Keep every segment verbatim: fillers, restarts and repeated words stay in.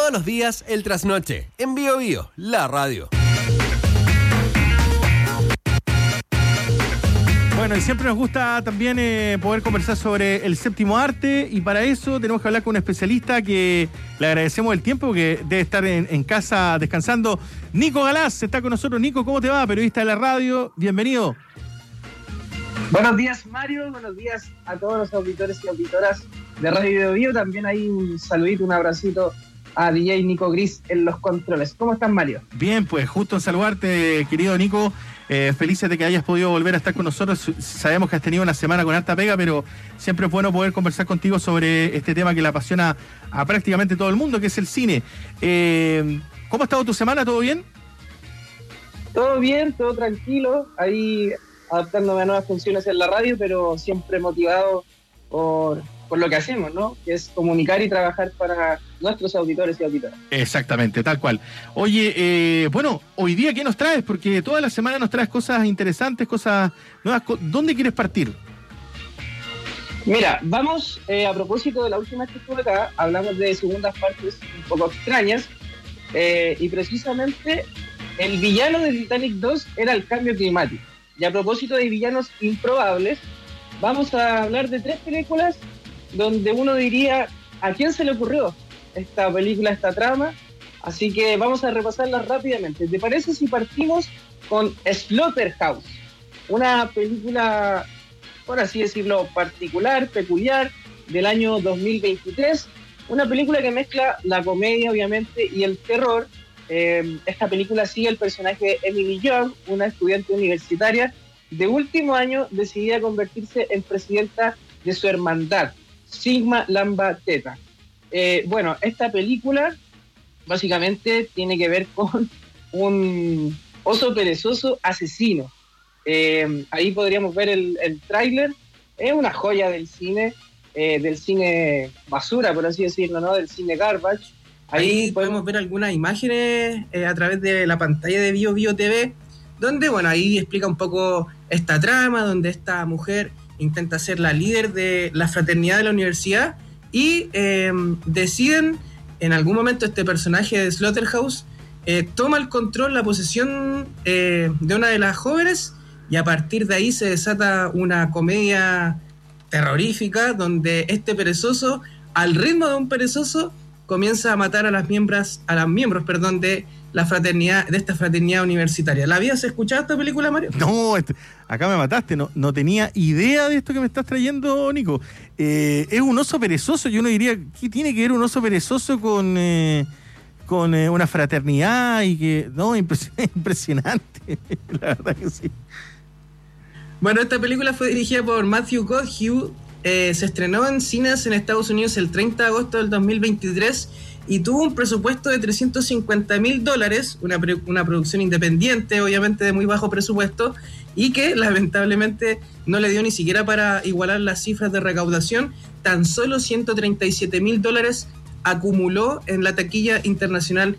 Todos los días el trasnoche, en Bio Bio, la radio. Bueno, y siempre nos gusta también eh, poder conversar sobre el séptimo arte, y para eso tenemos que hablar con un especialista que le agradecemos el tiempo, que debe estar en, en casa descansando. Nico Galaz está con nosotros. Nico, ¿cómo te va? Periodista de la radio, bienvenido. Buenos días, Mario, buenos días a todos los auditores y auditoras de Radio Bio Bio. También hay un saludito, un abracito a D J Nico Gris en los controles. ¿Cómo estás, Mario? Bien, pues justo en saludarte, querido Nico. Eh, felices de que hayas podido volver a estar con nosotros. Sabemos que has tenido una semana con harta pega, pero siempre es bueno poder conversar contigo sobre este tema que le apasiona a prácticamente todo el mundo, que es el cine. Eh, ¿Cómo ha estado tu semana? ¿Todo bien? Todo bien, todo tranquilo. Ahí adaptándome a nuevas funciones en la radio, pero siempre motivado por, por lo que hacemos, ¿no? Que es comunicar y trabajar para nuestros auditores y auditoras. Exactamente, tal cual. Oye, eh, bueno, hoy día, ¿qué nos traes? Porque toda la semana nos traes cosas interesantes, cosas nuevas. ¿Dónde quieres partir? Mira, vamos, eh, a propósito de la última vez que estuve acá, hablamos de segundas partes un poco extrañas, eh, y precisamente el villano de Titanic dos era el cambio climático. Y a propósito de villanos improbables, vamos a hablar de tres películas donde uno diría, ¿a quién se le ocurrió esta película, esta trama? Así que vamos a repasarlas rápidamente. ¿Te parece si partimos con Slaughterhouse? Una película, por así decirlo, particular, peculiar, del año dos mil veintitrés. Una película que mezcla la comedia, obviamente, y el terror. Eh, esta película sigue el personaje de Emily Young, una estudiante universitaria de último año decidida convertirse en presidenta de su hermandad, Sigma Lambda Theta. Eh, bueno, esta película básicamente tiene que ver con un oso perezoso asesino. Eh, ahí podríamos ver el, el tráiler. Es una joya del cine, eh, del cine basura, por así decirlo, ¿no? Del cine garbage. Ahí, Ahí podemos ver algunas imágenes eh, a través de la pantalla de Bio Bio T V, donde, bueno, ahí explica un poco esta trama, donde esta mujer intenta ser la líder de la fraternidad de la universidad y eh, deciden, en algún momento este personaje de Slaughterhouse eh, toma el control, la posesión eh, de una de las jóvenes, y a partir de ahí se desata una comedia terrorífica donde este perezoso, al ritmo de un perezoso, comienza a matar a las miembros, a las miembros, perdón, de la fraternidad, de esta fraternidad universitaria. ¿La habías escuchado esta película, Mario? No, este, acá me mataste, no, no tenía idea de esto que me estás trayendo, Nico. Eh, es un oso perezoso, yo uno diría, ¿qué tiene que ver un oso perezoso con, eh, con eh, una fraternidad? Y que, no, impresionante, la verdad que sí. Bueno, esta película fue dirigida por Matthew Godhue. Eh, se estrenó en cines en Estados Unidos el treinta de agosto del dos mil veintitrés y tuvo un presupuesto de trescientos cincuenta mil dólares, una, pre- una producción independiente, obviamente de muy bajo presupuesto, y que lamentablemente no le dio ni siquiera para igualar las cifras de recaudación. Tan solo ciento treinta y siete mil dólares acumuló en la taquilla internacional,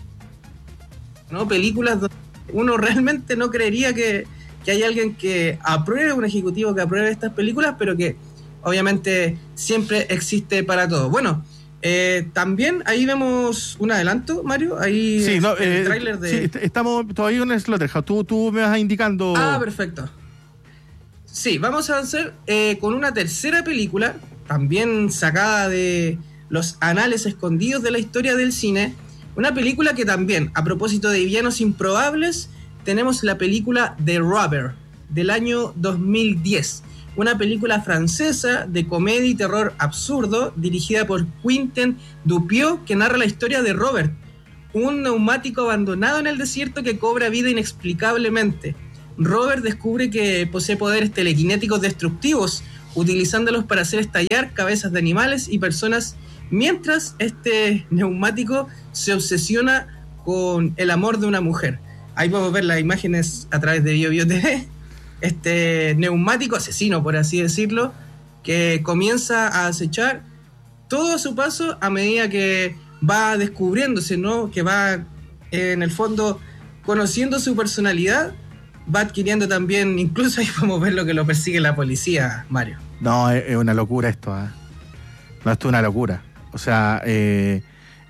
¿no? Películas donde uno realmente no creería que, que hay alguien que apruebe, un ejecutivo que apruebe estas películas, pero que obviamente siempre existe para todo. Bueno, eh, también ahí vemos un adelanto, Mario, ahí sí, no, el eh, tráiler de... Sí, estamos todavía en el Slaughterhouse, tú, tú me vas indicando... Ah, perfecto. Sí, vamos a hacer eh, con una tercera película, también sacada de los anales escondidos de la historia del cine, una película que también, a propósito de villanos improbables, tenemos la película The Robber, del año dos mil diez. Una película francesa de comedia y terror absurdo, dirigida por Quentin Dupieux, que narra la historia de Robert, un neumático abandonado en el desierto que cobra vida inexplicablemente. Robert descubre que posee poderes telequinéticos destructivos, utilizándolos para hacer estallar cabezas de animales y personas, mientras este neumático se obsesiona con el amor de una mujer. Ahí podemos ver las imágenes a través de Bio Bio T V. Este neumático asesino, por así decirlo, que comienza a acechar todo a su paso a medida que va descubriéndose, ¿no? Que va, eh, en el fondo, conociendo su personalidad, va adquiriendo también, incluso ahí podemos ver lo que lo persigue la policía, Mario. No, es, es una locura esto, ¿eh? No, esto es una locura. O sea, eh,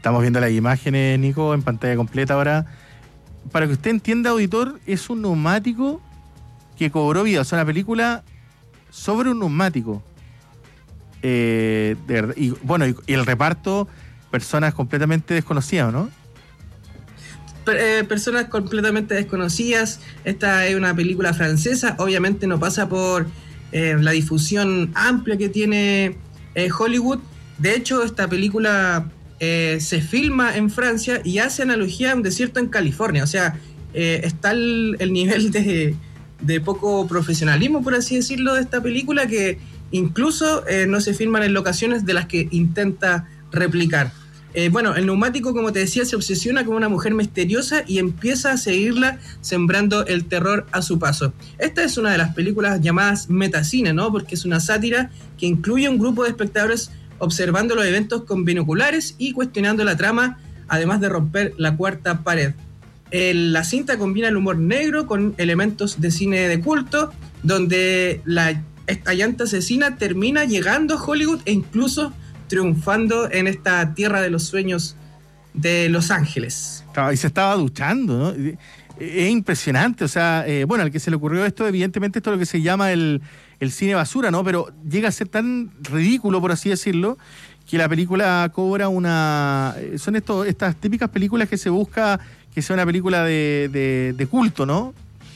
Estamos viendo las imágenes, Nico, en pantalla completa ahora. Para que usted entienda, auditor, es un neumático que cobró vida. O sea, una película sobre un neumático. Eh, de verdad, y bueno, y, y el reparto, personas completamente desconocidas, ¿no? Eh, personas completamente desconocidas. Esta es una película francesa. Obviamente no pasa por eh, la difusión amplia que tiene eh, Hollywood. De hecho, esta película eh, se filma en Francia y hace analogía a un desierto en California. O sea, eh, está el, el nivel de, de poco profesionalismo, por así decirlo, de esta película, que incluso eh, no se filman en locaciones de las que intenta replicar. Eh, bueno, el neumático, como te decía, se obsesiona con una mujer misteriosa y empieza a seguirla sembrando el terror a su paso. Esta es una de las películas llamadas metacine, ¿no? Porque es una sátira que incluye un grupo de espectadores observando los eventos con binoculares y cuestionando la trama, además de romper la cuarta pared. El, la cinta combina el humor negro con elementos de cine de culto, donde la, esta llanta asesina termina llegando a Hollywood e incluso triunfando en esta tierra de los sueños de Los Ángeles. Y se estaba duchando, ¿no? Es impresionante, o sea, eh, bueno, al que se le ocurrió esto, evidentemente esto es lo que se llama el, el cine basura, ¿no? Pero llega a ser tan ridículo, por así decirlo, que la película cobra una... Son esto, estas típicas películas que se busca que sea una película de, de, de culto, ¿no?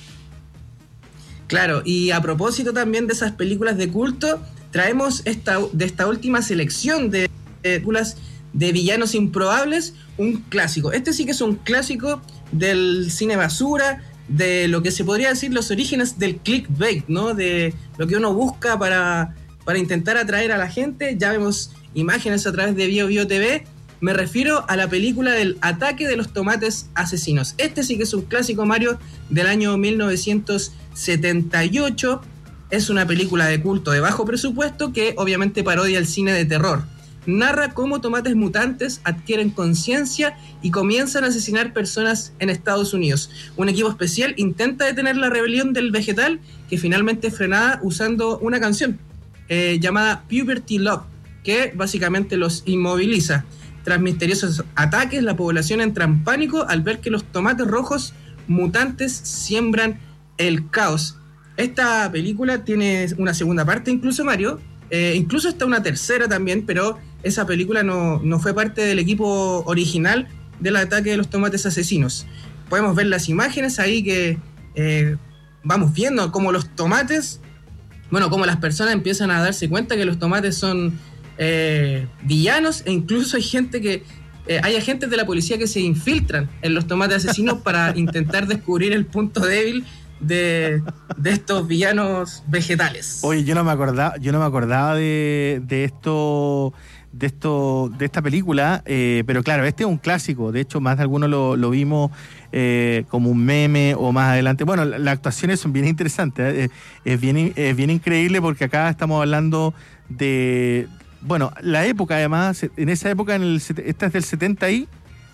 Claro, y a propósito también de esas películas de culto, traemos esta, de esta última selección de películas de villanos improbables, un clásico. Este sí que es un clásico del cine basura, de lo que se podría decir los orígenes del clickbait, ¿no? De lo que uno busca para, para intentar atraer a la gente. Ya vemos imágenes a través de Bio Bio T V. Me refiero a la película del ataque de los tomates asesinos. Este sí que es un clásico, Mario, del año mil novecientos setenta y ocho. Es una película de culto de bajo presupuesto que obviamente parodia el cine de terror. Narra cómo tomates mutantes adquieren conciencia y comienzan a asesinar personas en Estados Unidos. Un equipo especial intenta detener la rebelión del vegetal, que finalmente es frenada usando una canción eh, llamada Puberty Love, que básicamente los inmoviliza. Tras misteriosos ataques, la población entra en pánico al ver que los tomates rojos mutantes siembran el caos. Esta película tiene una segunda parte, incluso, Mario, eh, incluso está una tercera también, pero esa película no, no fue parte del equipo original del ataque de los tomates asesinos. Podemos ver las imágenes ahí que eh, vamos viendo cómo los tomates, bueno, cómo las personas empiezan a darse cuenta que los tomates son eh, villanos, e incluso hay gente que, eh, hay agentes de la policía que se infiltran en los tomates asesinos para intentar descubrir el punto débil De, de estos villanos vegetales. Oye, yo no me acordaba, yo no me acordaba de, de esto, de esto, de esta película, eh, pero claro, este es un clásico. De hecho, más de algunos lo, lo vimos eh, como un meme o más adelante. Bueno, las la actuaciones son bien interesantes, eh, es bien, es bien increíble porque acá estamos hablando de, bueno, la época además, en esa época, en el, esta es del setenta y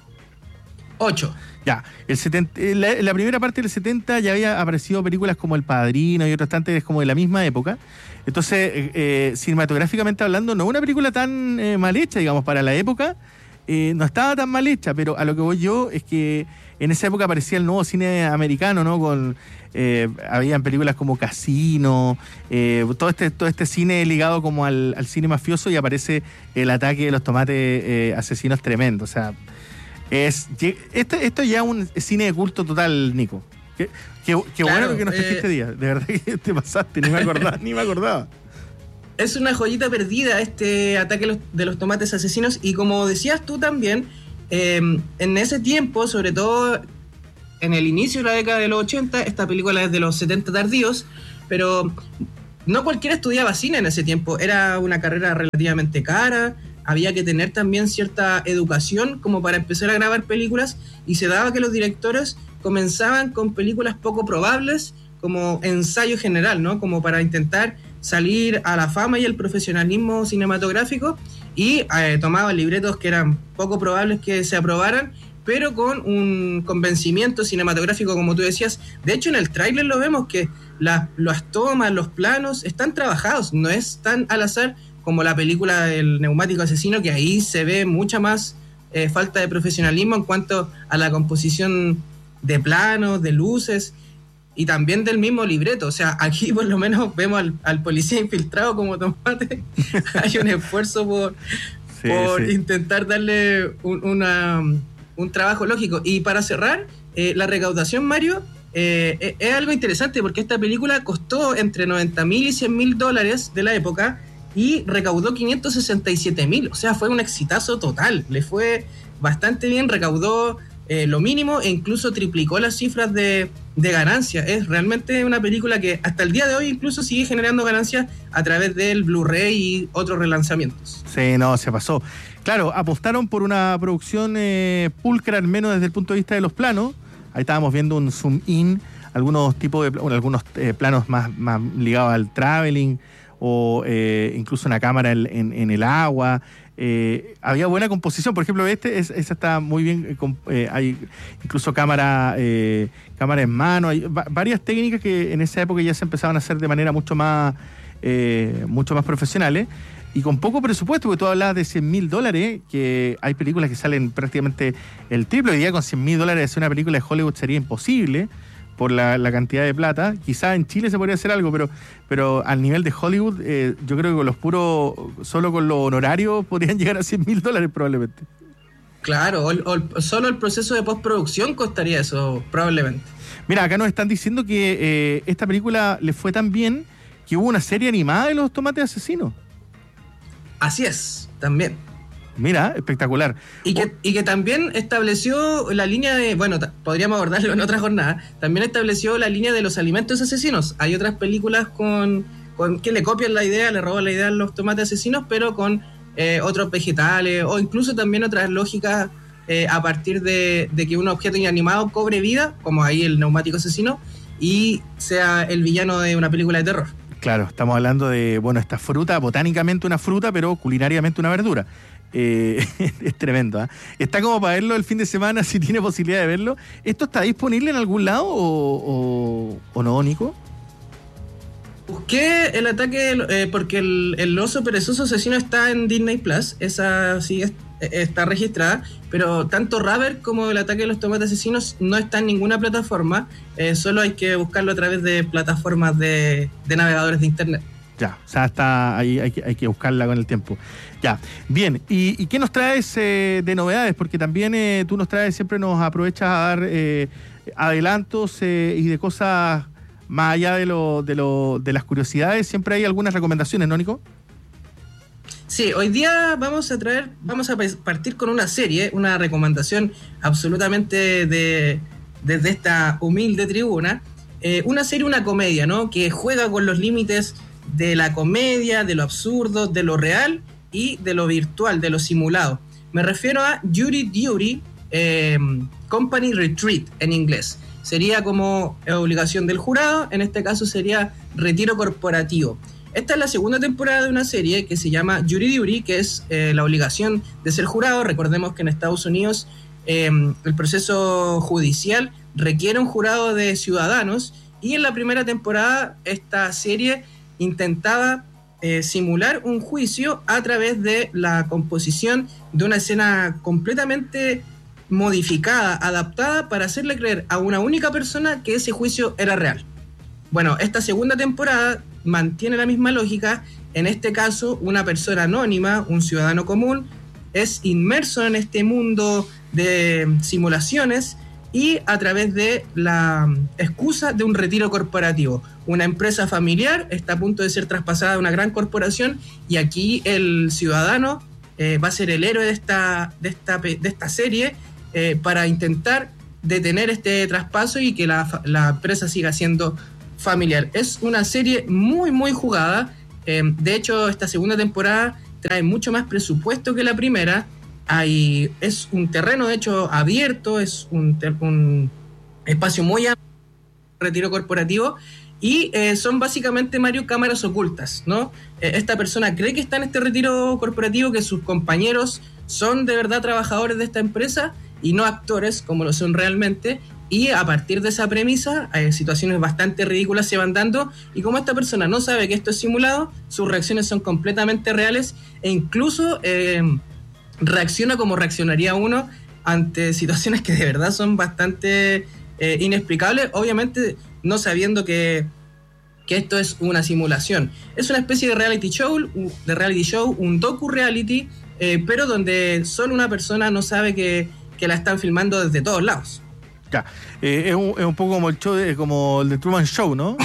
ocho. Ya, el setenta, la, la primera parte del setenta ya había aparecido películas como El Padrino y otras tantas como de la misma época. Entonces, eh, eh, cinematográficamente hablando, no es una película tan eh, mal hecha, digamos, para la época. Eh, no estaba tan mal hecha, pero a lo que voy yo es que en esa época aparecía el nuevo cine americano, ¿no? Con eh, habían películas como Casino, eh, todo este todo este cine ligado como al, al cine mafioso, y aparece el ataque de los tomates eh, asesinos tremendo, o sea... Es, esto, esto ya es un cine de culto total, Nico. Qué, qué, qué claro, bueno que nos trajiste eh, día. De verdad que te pasaste, ni me acordaba, ni me acordaba. Es una joyita perdida este ataque de los tomates asesinos. Y como decías tú también, eh, en ese tiempo, sobre todo en el inicio de la década de los ochenta, esta película es de los setenta tardíos, pero no cualquiera estudiaba cine en ese tiempo. Era una carrera relativamente cara. Había que tener también cierta educación como para empezar a grabar películas, y se daba que los directores comenzaban con películas poco probables como ensayo general, ¿no? Como para intentar salir a la fama y el profesionalismo cinematográfico, y eh, tomaban libretos que eran poco probables que se aprobaran, pero con un convencimiento cinematográfico, como tú decías. De hecho, en el tráiler lo vemos que la, las tomas, los planos están trabajados, no es tan al azar como la película del neumático asesino, que ahí se ve mucha más eh, falta de profesionalismo en cuanto a la composición de planos, de luces y también del mismo libreto. O sea, aquí por lo menos vemos al, al policía infiltrado como tomate. Hay un esfuerzo por, sí, por sí. intentar darle un, una, un trabajo lógico. Y para cerrar, eh, la recaudación, Mario, eh, es algo interesante porque esta película costó entre noventa mil y cien mil dólares de la época y recaudó quinientos sesenta y siete mil. O sea, fue un exitazo total. Le fue bastante bien, recaudó eh, lo mínimo e incluso triplicó las cifras de, de ganancia. Es realmente una película que hasta el día de hoy incluso sigue generando ganancias a través del Blu-ray y otros relanzamientos. Sí, no, se pasó. Claro, apostaron por una producción eh, pulcra, al menos desde el punto de vista de los planos. Ahí estábamos viendo un zoom in, algunos tipos de bueno, algunos eh, planos más, más ligados al traveling, o eh, incluso una cámara en, en, en el agua. Eh, había buena composición, por ejemplo, este es, esa está muy bien, eh, hay incluso cámara eh, cámara en mano, hay va, varias técnicas que en esa época ya se empezaban a hacer de manera mucho más eh, mucho más profesionales y con poco presupuesto, porque tú hablabas de cien mil dólares, que hay películas que salen prácticamente el triple. Hoy día con cien mil dólares hacer una película de Hollywood sería imposible por la, la cantidad de plata. Quizás en Chile se podría hacer algo, pero pero al nivel de Hollywood, eh, yo creo que con los puros, solo con los honorarios podrían llegar a cien mil dólares probablemente. Claro, o, o, solo el proceso de postproducción costaría eso, probablemente. Mira, acá nos están diciendo que eh, esta película le fue tan bien que hubo una serie animada de los Tomates Asesinos. Así es, también. Mira, espectacular. Y que, y que también estableció la línea de, bueno, t- podríamos abordarlo en otra jornada, también estableció la línea de los alimentos asesinos. Hay otras películas con, con que le copian la idea, le roban la idea a los Tomates Asesinos, pero con eh, otros vegetales, o incluso también otras lógicas eh, a partir de, de que un objeto inanimado cobre vida, como ahí el neumático asesino, y sea el villano de una película de terror. Claro, estamos hablando de, bueno, esta fruta, botánicamente una fruta, pero culinariamente una verdura. Eh, es tremendo, ¿eh? Está como para verlo el fin de semana, si tiene posibilidad de verlo. ¿Esto está disponible en algún lado o, o, o no, Nico? Busqué el ataque, eh, porque el, el oso perezoso asesino está en Disney Plus, esa sí es, está registrada, pero tanto Rubber como el ataque de los tomates asesinos no está en ninguna plataforma, eh, solo hay que buscarlo a través de plataformas de, de navegadores de internet. Ya, o sea, está ahí, hay que, hay que buscarla con el tiempo. Ya, bien. ¿Y, y qué nos traes eh, de novedades? Porque también eh, tú nos traes, siempre nos aprovechas a dar eh, adelantos eh, y de cosas más allá de, lo, de, lo, de las curiosidades. Siempre hay algunas recomendaciones, ¿no, Nico? Sí, hoy día vamos a traer, vamos a partir con una serie, una recomendación absolutamente de desde esta humilde tribuna. Eh, una serie, una comedia, ¿no? Que juega con los límites de la comedia, de lo absurdo, de lo real y de lo virtual, de lo simulado. Me refiero a Jury Duty, eh, Company Retreat en inglés. Sería como obligación del jurado, en este caso sería retiro corporativo. Esta es la segunda temporada de una serie que se llama Jury Duty, que es eh, la obligación de ser jurado. Recordemos que en Estados Unidos eh, el proceso judicial requiere un jurado de ciudadanos, y en la primera temporada esta serie intentaba eh, simular un juicio a través de la composición de una escena completamente modificada, adaptada para hacerle creer a una única persona que ese juicio era real. Bueno, esta segunda temporada mantiene la misma lógica. En este caso, una persona anónima, un ciudadano común, es inmerso en este mundo de simulaciones y a través de la excusa de un retiro corporativo. Una empresa familiar está a punto de ser traspasada a una gran corporación, y aquí el ciudadano eh, va a ser el héroe de esta, de esta, de esta serie eh, para intentar detener este traspaso y que la, la empresa siga siendo familiar. Es una serie muy muy jugada. Eh, de hecho, esta segunda temporada trae mucho más presupuesto que la primera. Hay, es un terreno de hecho abierto, es un, ter, un espacio muy amplio, retiro corporativo, y eh, son básicamente, Mario, cámaras ocultas, ¿no? Eh, esta persona cree que está en este retiro corporativo, que sus compañeros son de verdad trabajadores de esta empresa y no actores como lo son realmente, y a partir de esa premisa eh, situaciones bastante ridículas se van dando, y como esta persona no sabe que esto es simulado, sus reacciones son completamente reales, e incluso eh, reacciona como reaccionaría uno ante situaciones que de verdad son bastante eh, inexplicables, obviamente no sabiendo que, que esto es una simulación. Es una especie de reality show, de reality show, un docu-reality, eh, pero donde solo una persona no sabe que, que la están filmando desde todos lados. Ya, eh, es, un, es un poco como el show de, como el de Truman Show, ¿no?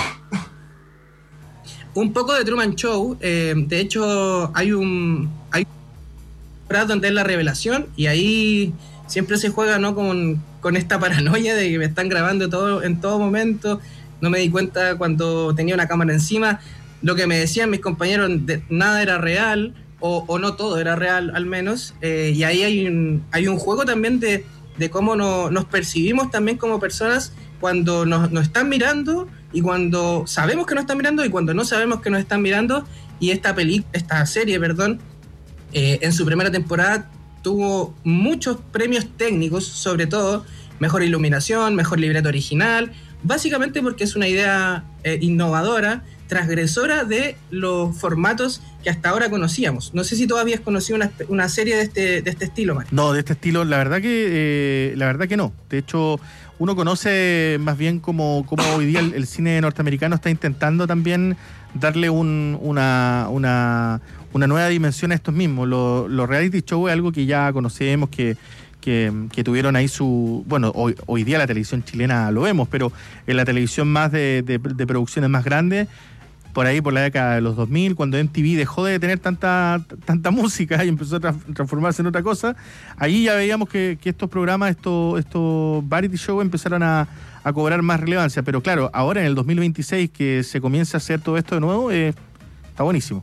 Un poco de Truman Show, eh, de hecho hay un hay un donde es la revelación y ahí siempre se juega, ¿no?, con, con esta paranoia de que me están grabando todo, en todo momento. No me di cuenta cuando tenía una cámara encima. Lo que me decían mis compañeros, de, nada era real, o, o no todo era real al menos, eh, y ahí hay un, hay un juego también de, de cómo no, nos percibimos también como personas cuando nos, nos están mirando, y cuando sabemos que nos están mirando, y cuando no sabemos que nos están mirando. Y esta peli, esta serie, perdón, eh, en su primera temporada tuvo muchos premios técnicos, sobre todo mejor iluminación, mejor libreto original, básicamente porque es una idea eh, innovadora, transgresora de los formatos que hasta ahora conocíamos. No sé si tú habías conocido una, una serie de este, de este estilo, Mario. No, de este estilo, la verdad que eh, la verdad que no. De hecho, uno conoce más bien como, como hoy día el, el cine norteamericano está intentando también darle un, una, una, una nueva dimensión a estos mismos. Los, los reality show es algo que ya conocemos, que, que, que tuvieron ahí su... Bueno, hoy, hoy día la televisión chilena lo vemos, pero en la televisión más de, de, de producciones más grandes, por ahí por la década de los dos mil, cuando M T V dejó de tener tanta tanta música y empezó a tra- transformarse en otra cosa, ahí ya veíamos que, que estos programas, estos, estos variety shows empezaron a, a cobrar más relevancia. Pero claro, ahora en el dos mil veintiséis que se comienza a hacer todo esto de nuevo, eh, está buenísimo.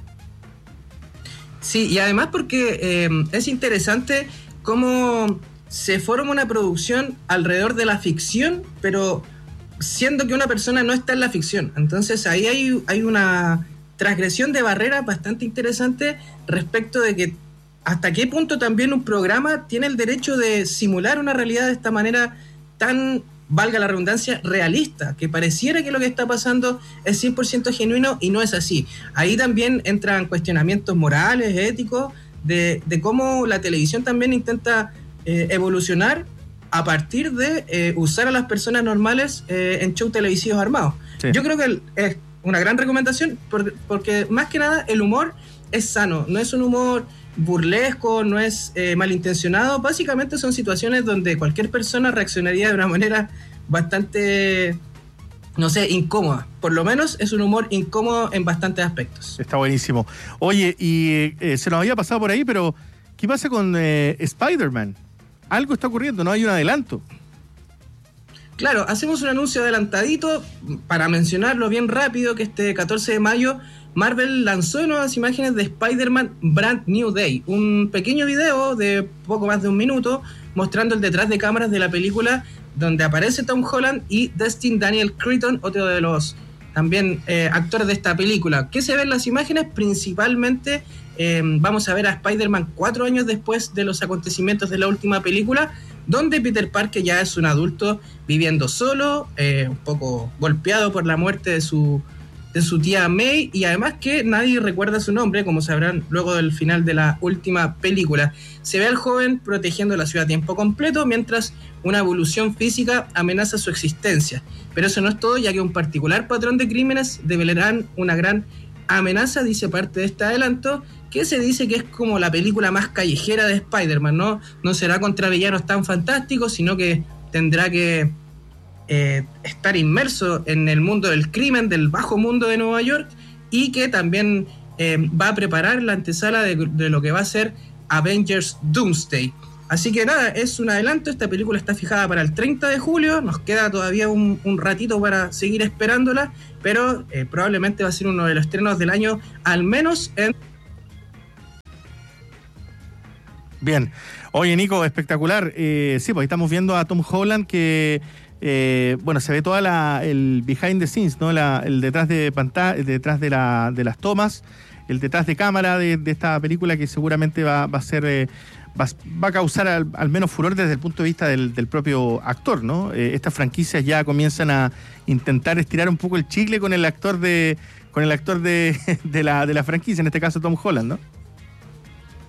Sí, y además porque eh, es interesante cómo se forma una producción alrededor de la ficción, pero siendo que una persona no está en la ficción. Entonces ahí hay, hay una transgresión de barreras bastante interesante respecto de que hasta qué punto también un programa tiene el derecho de simular una realidad de esta manera tan, valga la redundancia, realista, que pareciera que lo que está pasando es cien por ciento genuino y no es así. Ahí también entran cuestionamientos morales, éticos, de, de cómo la televisión también intenta eh, evolucionar a partir de eh, usar a las personas normales eh, en shows televisivos armados. Sí. Yo creo que es una gran recomendación por, porque más que nada el humor es sano, no es un humor burlesco, no es eh, malintencionado. Básicamente son situaciones donde cualquier persona reaccionaría de una manera bastante, no sé, incómoda. Por lo menos es un humor incómodo en bastantes aspectos. Está buenísimo. Oye, y eh, se nos había pasado por ahí, pero ¿qué pasa con eh, Spider-Man? Algo está ocurriendo, ¿no? Hay un adelanto. Claro, hacemos un anuncio adelantadito para mencionarlo bien rápido, que este catorce de mayo Marvel lanzó nuevas imágenes de Spider-Man Brand New Day, un pequeño video de poco más de un minuto mostrando el detrás de cámaras de la película, donde aparece Tom Holland y Destin Daniel Cretton, otro de los también eh, actores de esta película. ¿Qué se ve en las imágenes? Principalmente eh, vamos a ver a Spider-Man cuatro años después de los acontecimientos de la última película, donde Peter Parker ya es un adulto viviendo solo, eh, un poco golpeado por la muerte de su, de su tía May, y además que nadie recuerda su nombre, como sabrán luego del final de la última película. Se ve al joven protegiendo la ciudad a tiempo completo, mientras una evolución física amenaza su existencia. Pero eso no es todo, ya que un particular patrón de crímenes develarán una gran amenaza, dice parte de este adelanto, que se dice que es como la película más callejera de Spider-Man, ¿no? No será contra villanos tan fantásticos, sino que tendrá que eh, estar inmerso en el mundo del crimen, del bajo mundo de Nueva York, y que también eh, va a preparar la antesala de, de lo que va a ser Avengers Doomsday. Así que nada, es un adelanto. Esta película está fijada para el treinta de julio, nos queda todavía un, un ratito para seguir esperándola, pero eh, probablemente va a ser uno de los estrenos del año, al menos en... Bien. Oye, Nico, espectacular. Eh, sí, pues estamos viendo a Tom Holland que, eh, bueno, se ve toda la el behind the scenes, ¿no? La, el detrás de pantalla, detrás de, la, de las tomas, el detrás de cámara de, de esta película que seguramente va, va a ser... Eh, va, va a causar al, al menos furor desde el punto de vista del, del propio actor, ¿no? Eh, estas franquicias ya comienzan a intentar estirar un poco el chicle con el actor de con el actor de, de, la, de la franquicia, en este caso Tom Holland, ¿no?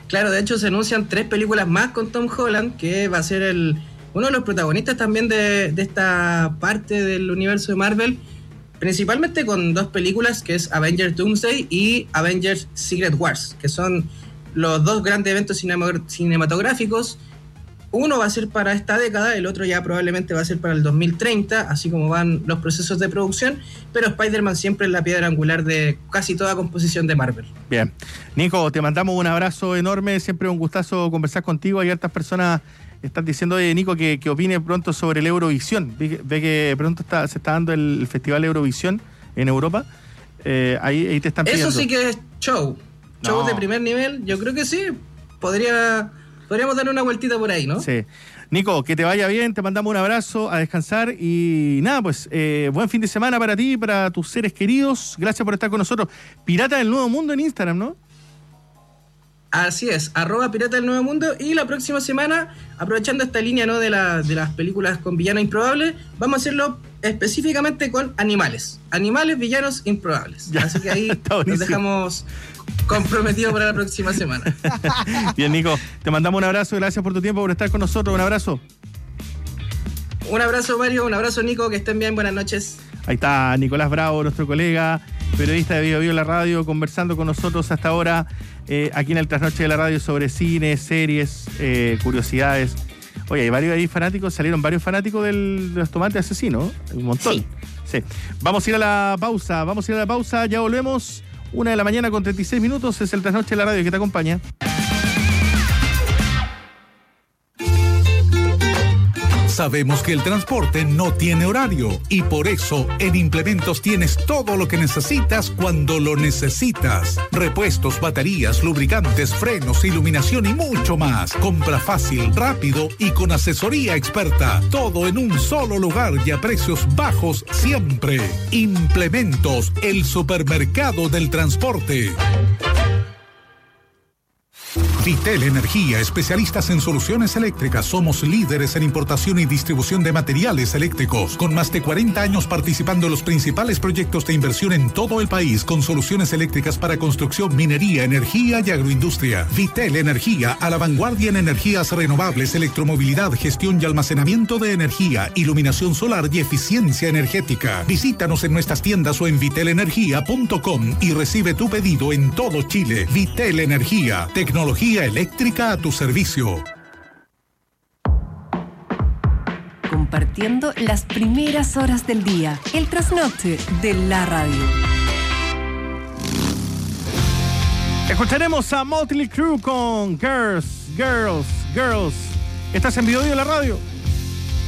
Claro, de hecho se anuncian tres películas más con Tom Holland, que va a ser el uno de los protagonistas también de, de esta parte del universo de Marvel, principalmente con dos películas, que es Avengers Doomsday y Avengers Secret Wars, que son los dos grandes eventos cinema- cinematográficos. Uno va a ser para esta década, el otro ya probablemente va a ser para el dos mil treinta, así como van los procesos de producción, pero Spider-Man siempre es la piedra angular de casi toda composición de Marvel. Bien. Nico, te mandamos un abrazo enorme, siempre un gustazo conversar contigo. Hay hartas personas están diciendo, oye, Nico, que, que opine pronto sobre el Eurovisión. Ve, ve que pronto está, se está dando el, el Festival Eurovisión en Europa. Eh, ahí, ahí te están pidiendo. Eso sí que es show. Show No. de primer nivel, yo creo que sí. Podría, podríamos dar una vueltita por ahí, ¿no? Sí. Nico, que te vaya bien, te mandamos un abrazo, a descansar y nada, pues eh, buen fin de semana para ti, para tus seres queridos. Gracias por estar con nosotros. Pirata del Nuevo Mundo en Instagram, ¿no? Así es, arroba Pirata del Nuevo Mundo. Y la próxima semana, aprovechando esta línea, ¿no?, de, la, de las películas con villanos improbables, vamos a hacerlo específicamente con animales. Animales, villanos improbables. Ya, Así que ahí está nos buenísimo. dejamos comprometidos para la próxima semana. Bien, Nico, te mandamos un abrazo, gracias por tu tiempo, por estar con nosotros. Un abrazo. Un abrazo, Mario, un abrazo, Nico, que estén bien, buenas noches. Ahí está Nicolás Bravo, nuestro colega, periodista de Bio Bio La Radio, conversando con nosotros hasta ahora eh, aquí en el Trasnoche de la Radio sobre cine, series, eh, curiosidades. Oye, hay varios ahí fanáticos, salieron varios fanáticos del, de los tomates asesinos, un montón. Sí. Sí. Vamos a ir a la pausa, vamos a ir a la pausa, ya volvemos. Una de la mañana con treinta y seis minutos, es el Trasnoche de la Radio que te acompaña. Sabemos que el transporte no tiene horario y por eso en Implementos tienes todo lo que necesitas cuando lo necesitas. Repuestos, baterías, lubricantes, frenos, iluminación y mucho más. Compra fácil, rápido y con asesoría experta. Todo en un solo lugar y a precios bajos siempre. Implementos, el supermercado del transporte. Vitel Energía, especialistas en soluciones eléctricas. Somos líderes en importación y distribución de materiales eléctricos, con más de cuarenta años participando en los principales proyectos de inversión en todo el país, con soluciones eléctricas para construcción, minería, energía y agroindustria. Vitel Energía, a la vanguardia en energías renovables, electromovilidad, gestión y almacenamiento de energía, iluminación solar y eficiencia energética. Visítanos en nuestras tiendas o en vitel energía punto com y recibe tu pedido en todo Chile. Vitel Energía, tecnología eléctrica a tu servicio. Compartiendo las primeras horas del día. El trasnoche de la radio. Escucharemos a Motley Crue con Girls, Girls, Girls. ¿Estás en Bio Bio La Radio?